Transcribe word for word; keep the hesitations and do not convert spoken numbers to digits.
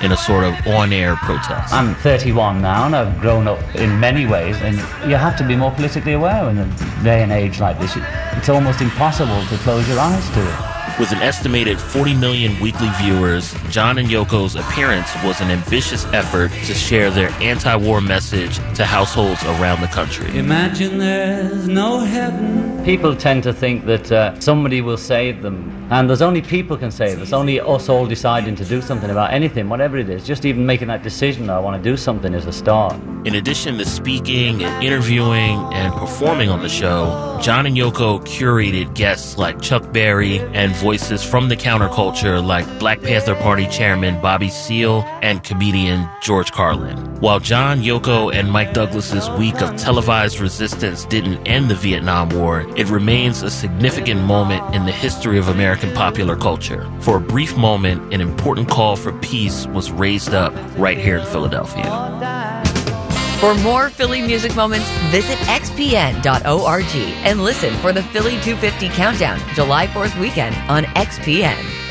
in a sort of on-air protest. I'm thirty-one now, and I've grown up in many ways, and you have to be more politically aware in a day and age like this. It's almost impossible to close your eyes to it. With an estimated forty million weekly viewers, John and Yoko's appearance was an ambitious effort to share their anti-war message to households around the country. Imagine there's no heaven. People tend to think that uh, somebody will save them, and there's only people can save us. Only us all deciding to do something about anything, whatever it is. Just even making that decision, I want to do something, is a start. In addition to speaking and interviewing and performing on the show, John and Yoko curated guests like Chuck Berry and voices from the counterculture like Black Panther Party chairman Bobby Seale and comedian George Carlin. While John, Yoko, and Mike Douglas's week of televised resistance didn't end the Vietnam War, it remains a significant moment in the history of American popular culture. For a brief moment, an important call for peace was raised up right here in Philadelphia. For more Philly music moments, visit x p n dot org and listen for the Philly two fifty Countdown July fourth weekend on X P N.